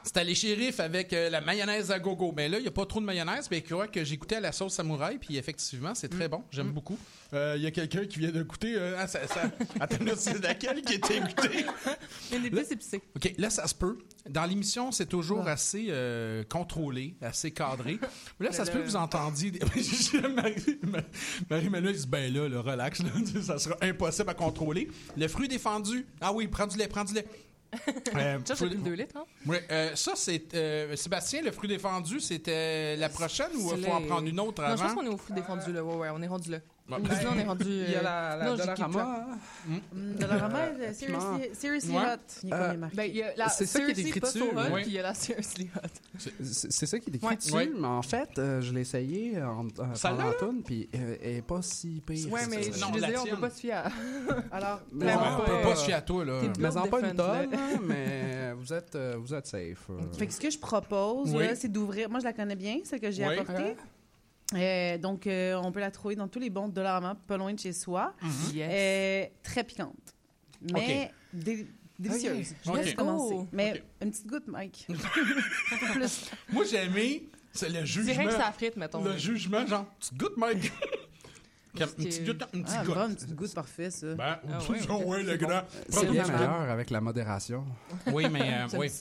c'était les shérifs avec la mayonnaise à gogo. Mais là, il n'y a pas trop de mayonnaise. Mais je crois que j'ai goûté à la sauce samouraï. Puis effectivement, c'est très bon. J'aime beaucoup. Il y a quelqu'un qui vient de goûter. Attends, c'est laquelle qui était goûtée? Une des plus épicées. OK, là, ça se peut. Dans l'émission, c'est toujours assez contrôlé, assez cadré. Mais là, ça se peut que vous entendiez... Marie-Manoël dit, ben là, relax, là, ça sera impossible à contrôler. Le fruit défendu. Ah oui, prends du lait. Ça, c'est plus de 2 litres, hein? Oui, ça, c'est... Sébastien, le fruit défendu, c'était la prochaine ou il faut en prendre une autre avant? Non, je pense qu'on est au fruit défendu, là. Ouais, on est rendu là. Ouais. Là, on est rendu... Il y a la Dollarama. Dollarama, seriously Ouais. hot. Il y a combien de marques? Ben, il y a la C'est ça qui est Seriously écrit pas so dessus, hot, oui. puis il y a la Seriously hot. C'est ça qui est écrit Ouais. dessus, Ouais. mais en fait, je l'ai essayé Celle-là, pendant là? la toune, puis elle est pas si pire. Ouais, mais je suis Non, désolée, la on peut tienne. pas se fier à... Alors, Mais Ouais, Vraiment on peut pas, pas se fier à toi, là. t'es Mais en pas une Defend, tonne, hein, mais vous êtes safe. fait que ce que je propose, Oui. là, c'est d'ouvrir. Moi, je la connais bien, celle que j'ai Oui. apportée. Donc, on peut la trouver dans tous les bons Dollarama, pas loin de chez soi. Yes. Très piquante. Mais délicieuse. Je Ok. laisse commencer. Oh. Mais Ok. une petite goutte, Mike. Plus. Moi, j'ai aimé c'est le C'est jugement. rien que ça frite, mettons. Le jugement, genre, tu te goûtes, Mike? Une petite goutte, une petite Ah, goutte. bon, une petite goutte, parfait, ça. Ben, Ah ouais, ok. ouais, le grand. C'est Prends bien ton meilleur avec la modération. Oui, mais J'aime oui. ça.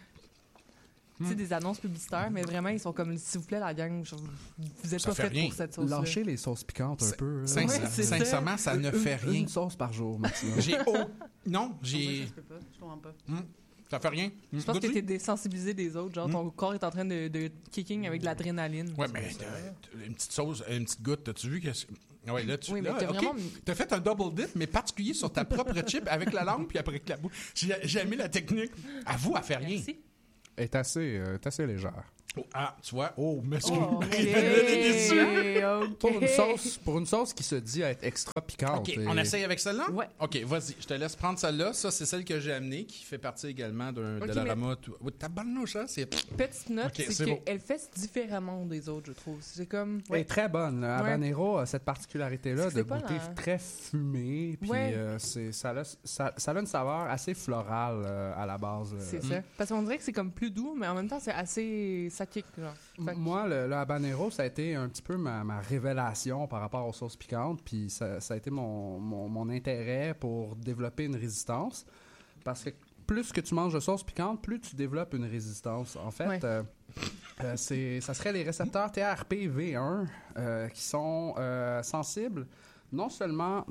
Tu sais, des annonces publicitaires, mais vraiment, ils sont comme, s'il vous plaît, la gang, vous êtes Ça pas fait fait rien. pour cette sauce-là. Lâchez les sauces piquantes un peu. là. Sin- Ouais, c'est ça. sincèrement, ça ne fait rien. Une sauce par jour, maximum. Non, j'ai... Je peux pas, je comprends pas. Ça fait rien. Je pense que Goûte-y. t'es désensibilisé des autres. Genre, ton corps est en train de kicking avec de l'adrénaline. Ouais, mais une petite sauce, une petite goutte, t'as-tu vu que... Ouais, là, Oui, mais là, t'as ok. vraiment... T'as fait un double dip, mais particulier sur ta propre chip avec la langue puis après avec la bouche. J'ai aimé la technique. Avoue, elle fait rien. Merci. Elle est assez légère. Oh, ah, tu vois? Oh, monsieur. Oh, ok. Elle est déçue. Ok. Pour une sauce qui se dit être extra piquante. OK, et- on essaye avec celle-là? Ouais. OK, vas-y. Je te laisse prendre celle-là. Ça, c'est celle que j'ai amenée, qui fait partie également de Ok, l'aroma. Oui, tabarnouche, hein? C'est... Petite note, Ok, c'est c'est beau. qu'elle fait différemment des autres, je trouve. C'est comme... Elle est très bonne. Le Ouais. habanero a cette particularité-là C'est de pas goûter la- très fumé. Puis Ouais. ça a une saveur assez florale à la base. C'est ça. Parce qu'on dirait que c'est comme plus doux, mais en même temps, c'est assez... Ça kick, genre. Fait que- Moi, le habanero, ça a été un petit peu ma révélation par rapport aux sauces piquantes. Puis ça a été mon intérêt pour développer une résistance. Parce que plus que tu manges de sauce piquante, plus tu développes une résistance. En fait, Ouais. ça serait les récepteurs TRPV1 qui sont sensibles non seulement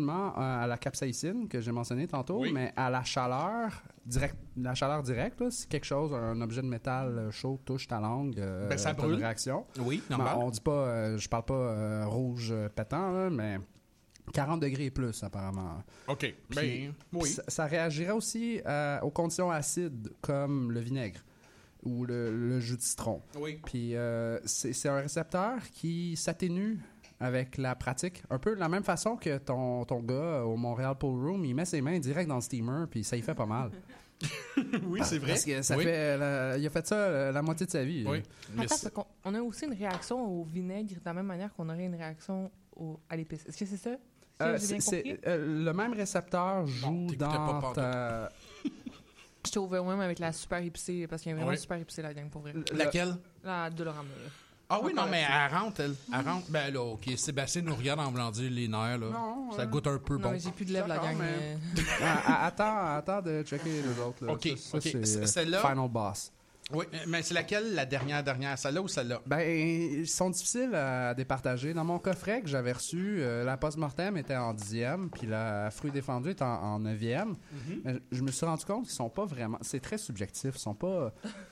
à la capsaïcine que j'ai mentionné tantôt, Oui. mais à la chaleur directe. La chaleur directe, là, si quelque chose, un objet de métal chaud touche ta langue, ça t'as brûle. une réaction. Oui, Ben, normal. on dit pas, je parle pas rouge pétant, là, mais 40 degrés et plus apparemment. OK. Puis, Oui. Ça réagirait aussi aux conditions acides comme le vinaigre ou le jus de citron. Oui. Puis c'est un récepteur qui s'atténue avec la pratique. Un peu de la même façon que ton gars au Montréal Pool Room, il met ses mains direct dans le steamer puis ça y fait pas mal. Oui, c'est vrai. Parce que ça Oui. fait, il a fait ça la moitié de sa vie. Oui. Mais Attends, on a aussi une réaction au vinaigre de la même manière qu'on aurait une réaction à l'épice. Est-ce que c'est ça? J'ai bien compris? le même récepteur joue t'écoutais pas dans pantoute. ta... J'étais overwhelmed avec la super épicée, parce qu'il y a vraiment Oui. super épicée la gang, pour vrai. Laquelle? La Dollarama, là. Ah oui, non, Encore mais là-dessus. elle rentre, elle. Elle rentre. Ben là, OK. Sébastien nous regarde en blanc dire les nerfs, là. Non, Ça goûte un peu Non, bon. mais j'ai plus de lèvres, la D'accord, gang. mais- attends de checker les autres. Là. OK, Ça, OK. c'est Celle-là? Final Boss. Oui, mais c'est laquelle, la dernière? Celle-là ou celle-là? Ben, ils sont difficiles à départager. Dans mon coffret que j'avais reçu, la post-mortem était en 10e, puis la fruit défendu est en 9e. Mais je me suis rendu compte qu'ils sont pas vraiment... C'est très subjectif. Ils sont pas...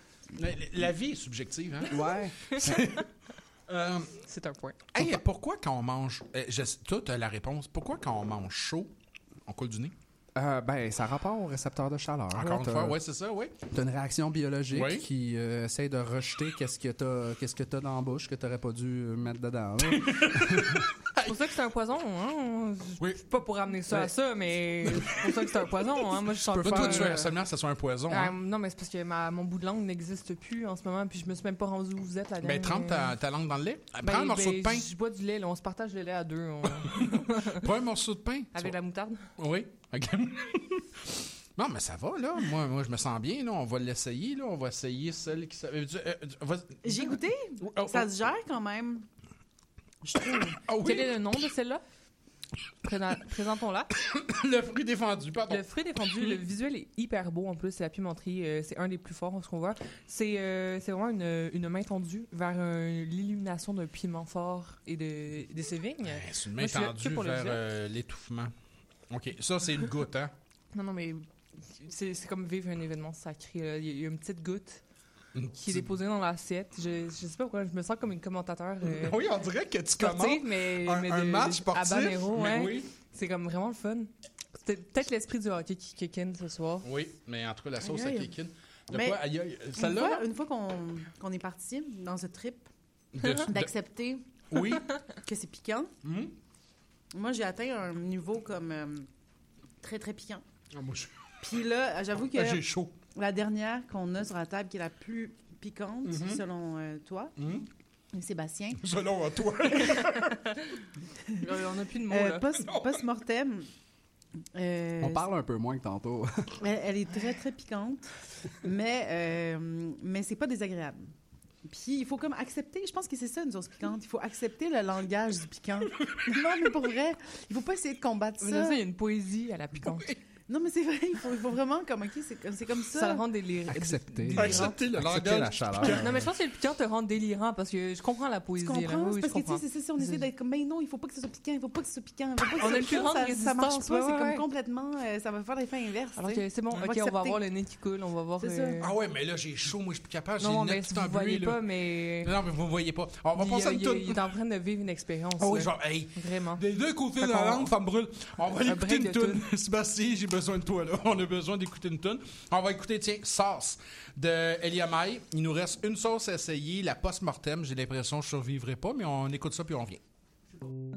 La vie est subjective, hein? Ouais. C'est un point. Hey, pourquoi quand on mange... toi, t'as la réponse. Pourquoi quand on mange chaud, on coule du nez? Ben, ça a rapport au récepteur de chaleur. Encore une fois, oui, c'est ça, oui. T'as une réaction biologique Oui. qui essaie de rejeter qu'est-ce que t'as dans la bouche que t'aurais pas dû mettre dedans. là. C'est pour ça que c'est un poison, hein? Oui. Je suis pas pour amener ça à ça, mais c'est pour ça que c'est un poison, hein? Moi, je sens Toi, pas... tu veux seulement que ce soit un poison, hein? Non, mais c'est parce que mon bout de langue n'existe plus en ce moment, puis je me suis même pas rendu où vous êtes, la Ben, trempe ta langue dans le lait. Prends un morceau de pain. Je bois du lait, là. On se partage le lait à deux. Prends un morceau de pain. Avec la moutarde. Oui. OK. Non, mais ça va, là. Moi, je me sens bien, là. On va l'essayer, là. On va essayer celle qui... J'ai goûté. Ça se gère quand même. Je trouve. Ah oui? Quel est le nom de celle-là? Présentons-la. Le fruit défendu, pardon. Le fruit défendu, le visuel est hyper beau en plus, c'est la pimenterie, c'est un des plus forts, ce qu'on voit. C'est vraiment une main tendue vers l'illumination d'un piment fort et de ses vignes. Ben, c'est une main Moi, je suis là-dessus tendue pour le vers l'étouffement. OK, ça, c'est une goutte, hein? Non, mais c'est comme vivre un événement sacré. Là. Il y a une petite goutte qui est déposée dans l'assiette. Je sais pas pourquoi, je me sens comme une commentateur Oui, on dirait que tu sportive, commentes mais un match sportif. habanero, mais ouais. oui. C'est comme vraiment le fun. C'était peut-être l'esprit du hockey qui kick in ce soir. Oui, mais en tout cas, la sauce à Aïe, kékin. De Mais quoi? Aïe, aïe, celle-là? Une fois qu'on est parti dans ce trip, De- d'accepter Oui. que c'est piquant, Hum? moi, j'ai atteint un niveau comme très, très piquant. Ah, moi, je- Puis là, j'avoue que Ah, j'ai chaud. la dernière qu'on a sur la table, qui est la plus piquante, selon toi, Hum? Sébastien, Selon toi. On n'a plus de mots, là. post-mortem, On parle un peu moins que tantôt. elle est très, très piquante, mais c'est pas désagréable. Puis il faut comme accepter, je pense que c'est ça une sauce piquante, il faut accepter le langage du piquant. Non, mais pour vrai, il faut pas essayer de combattre Mais ça. ça, il y a une poésie à la piquante. Non, mais c'est vrai, il faut vraiment comme, OK, c'est comme ça. Ça le rend délirant. Accepter. Accepter le Accepter langage. la chaleur. Non, mais je pense que le piquant te rend délirant parce que je comprends la Tu poésie. là. comprends? Oui, C'est je parce que, comprends. tu sais, c'est ça, si on essaie d'être comme, mais non, il faut pas que ce soit piquant, il faut pas que ce soit piquant, il faut pas que ce On a soit une plus piquant, grande ça marche résistance, pas, c'est ouais, comme ouais. complètement, ça va faire l'effet inverse. Alors tu sais. que c'est bon, On va OK, on va accepter. avoir le nez qui coule, on va voir... C'est ça. Ah ouais, mais là, j'ai chaud. Moi, je suis plus capable. J'ai Non, les mais lunettes si tout vous en voyez bleu, pas, là. mais... Non, mais vous ne voyez pas. On va passer à une il toune. est en train de vivre une expérience. Ah oui, là. genre, hey, Vraiment. des deux côtés de Fait la qu'on- langue, ça me brûle. On va écouter break une de toune. Sébastien, j'ai besoin de toi, là. On a besoin d'écouter une toune. On va écouter, tiens, Sauce de Eliamai. Il nous reste une sauce à essayer, la post-mortem. J'ai l'impression que je survivrai pas, mais on écoute ça puis on vient.